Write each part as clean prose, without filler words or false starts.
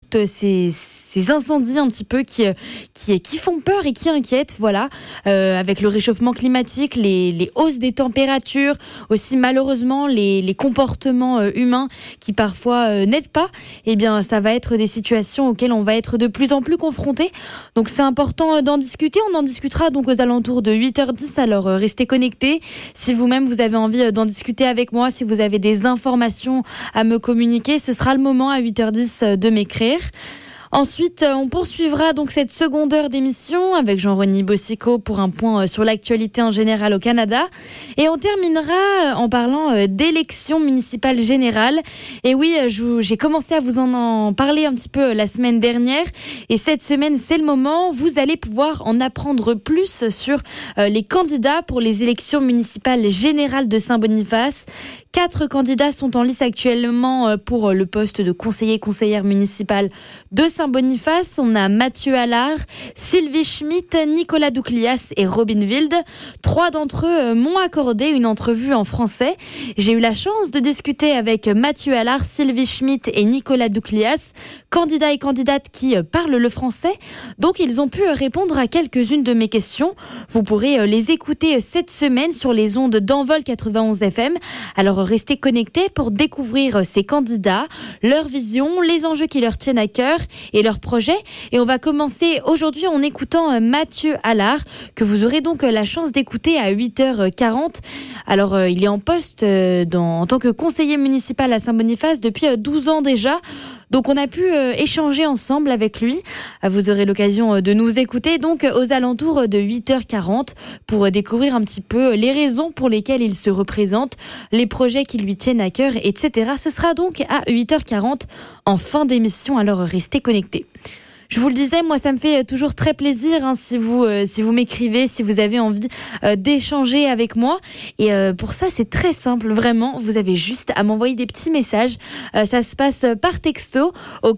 toutes ces incendies un petit peu qui font peur et qui inquiètent, voilà, avec le réchauffement climatique, les hausses des températures, aussi malheureusement les comportements humains qui parfois n'aident pas. Eh bien, ça va être des situations auxquelles on va être de plus en plus confrontés. Donc c'est important d'en discuter. On en discutera donc aux alentours de 8h10, alors restez connectés. Si vous-même vous avez envie d'en discuter avec moi, si vous avez des informations à me communiquer, ce sera le moment à 8h10 de m'écrire. Ensuite, on poursuivra donc cette seconde heure d'émission avec Jean-Rony Bossico pour un point sur l'actualité en général au Canada. Et on terminera en parlant d'élections municipales générales. Et oui, j'ai commencé à vous en parler un petit peu la semaine dernière. Et cette semaine, c'est le moment. Vous allez pouvoir en apprendre plus sur les candidats pour les élections municipales générales de Saint-Boniface. 4 candidats sont en lice actuellement pour le poste de conseillère municipale de Saint-Boniface. On a Mathieu Allard, Sylvie Schmitt, Nicolas Douclias et Robin Wild. 3 d'entre eux m'ont accordé une entrevue en français. J'ai eu la chance de discuter avec Mathieu Allard, Sylvie Schmitt et Nicolas Douclias, candidats et candidates qui parlent le français. Donc ils ont pu répondre à quelques-unes de mes questions. Vous pourrez les écouter cette semaine sur les ondes d'Envol 91 FM. Alors restez connectés pour découvrir ces candidats, leur vision, les enjeux qui leur tiennent à cœur et leurs projets. Et on va commencer aujourd'hui en écoutant Mathieu Allard, que vous aurez donc la chance d'écouter à 8h40. Alors, il est en poste en tant que conseiller municipal à Saint-Boniface depuis 12 ans déjà. Donc on a pu échanger ensemble avec lui. Vous aurez l'occasion de nous écouter donc aux alentours de 8h40 pour découvrir un petit peu les raisons pour lesquelles il se représente, les projets qui lui tiennent à cœur, etc. Ce sera donc à 8h40 en fin d'émission, alors restez connectés. Je vous le disais, moi ça me fait toujours très plaisir si vous m'écrivez, si vous avez envie d'échanger avec moi. Et pour ça c'est très simple, vraiment. Vous avez juste à m'envoyer des petits messages. Ça se passe par texto au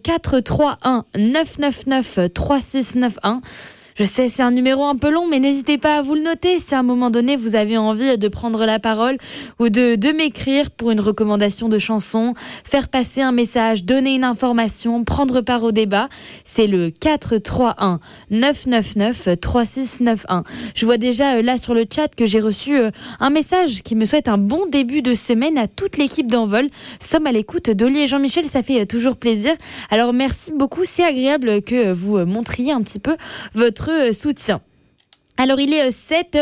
431 999 3691. Je sais, c'est un numéro un peu long, mais n'hésitez pas à vous le noter si à un moment donné vous avez envie de prendre la parole ou de m'écrire pour une recommandation de chanson, faire passer un message, donner une information, prendre part au débat. C'est le 431 999 3691. Je vois déjà là sur le chat que j'ai reçu un message qui me souhaite un bon début de semaine à toute l'équipe d'Envol. Sommes à l'écoute d'Oli et Jean-Michel, ça fait toujours plaisir. Alors merci beaucoup, c'est agréable que vous montriez un petit peu votre soutien. Alors il est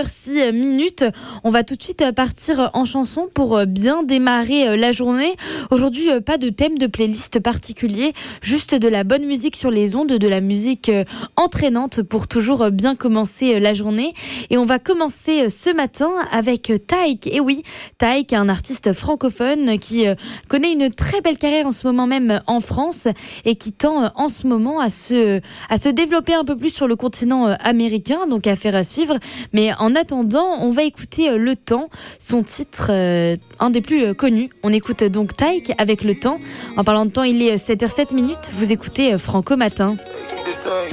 7h06. On va tout de suite partir en chanson pour bien démarrer la journée. Aujourd'hui, pas de thème de playlist particulier, juste de la bonne musique sur les ondes, de la musique entraînante pour toujours bien commencer la journée. Et on va commencer ce matin avec Taïk. Et oui, Taïk, un artiste francophone qui connaît une très belle carrière en ce moment même en France et qui tend en ce moment à se développer un peu plus sur le continent américain, donc à faire à suivre. Mais en attendant, on va écouter Le Temps, son titre, un des plus connus. On écoute donc Taïk avec Le Temps. En parlant de temps, il est 7h07. Vous écoutez Franco Matin.